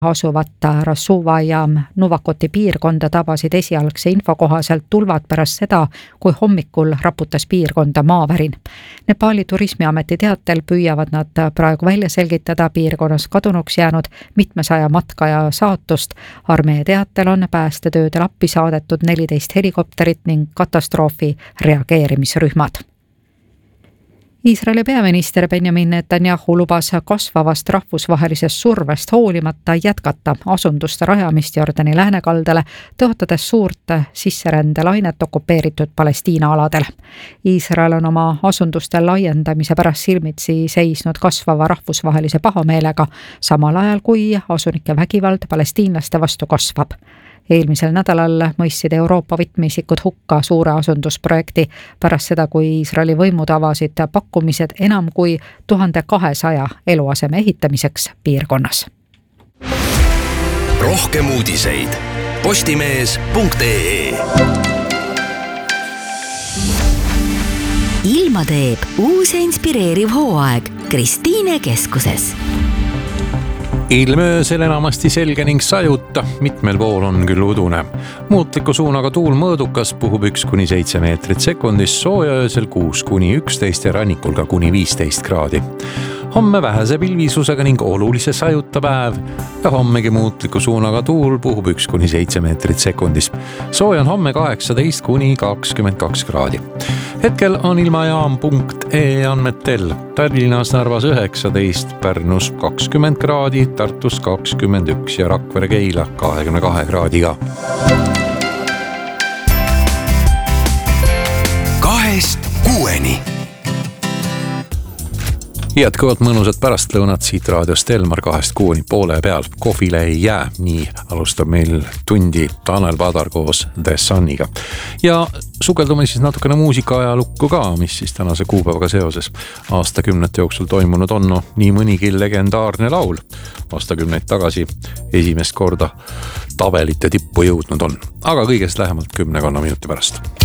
asuvat Rasuva ja Nuvakoti piirkonda tabasid esialgse info kohaselt tulvad pärast seda, kui hommikul raputas piirkonda maavärin. Nepaali turismiameti teatel püüavad nad praegu välja selgitada piirkonnas kadunuks jäänud mitmesaja matkaja saatust. Armee teatel on päästetöödel appi saadetud 14 helikopterit ning katastroofi reageerimisrühmad. Iisraeli peaminister Benjamin Netanyahu lubas kasvavast rahvusvahelisest survest hoolimata jätkata asunduste rajamist Jordani läänekaldale, tõotades suurt sisserändelainet okupeeritud Palestiina aladele. Iisrael on oma asunduste laiendamise pärast silmitsi seisnud kasvava rahvusvahelise pahameelega, samal ajal kui asunike vägivald palestiinlaste vastu kasvab. Eelmisel nädalal mõistsid Euroopa võtmeisikud hukka suure asundusprojekti pärast seda, kui Iisraeli võimud avasid pakkumised enam kui 1200 eluaseme ehitamiseks piirkonnas. Rohkem uudiseid postimees.ee. Ilma teeb uus ja inspireeriv hooaeg Kristiine keskuses. Ilmöösel enamasti selge ning sajuta, mitmel pool on küll udune. Muutliku suunaga tuul mõõdukas puhub 1-7 meetrit sekundis, sooja öösel 6-11 ja rannikul ka kuni 15 kraadi. Homme vähese pilvisusega ning olulise sajuta päev ja hommegi muutliku suunaga tuul puhub 1-7 meetrit sekundis. Sooja on homme 18-22 kraadi. Hetkel on ilmajaam.ee andmetel Tallinnas, Narvas 19, Pärnus 20 kraadi, Tartus 21 ja Rakvere Keila 22 kraadiga. 2-6. Jätkuvalt mõnusat pärastlõunat siit raadiost Elmar 2-6 poole peal. Kohvile ei jää, nii alustab meil tundi Tanel Padar koos The Suniga. Ja sukeldume siis natukene muusika-ajalukku ka, mis siis tänase kuupäevaga seoses aastakümnete jooksul toimunud on. Nii mõnigi legendaarne laul aastakümneid tagasi esimest korda tabelite tippu jõudnud on. Aga kõigest lähemalt 10 minuti pärast.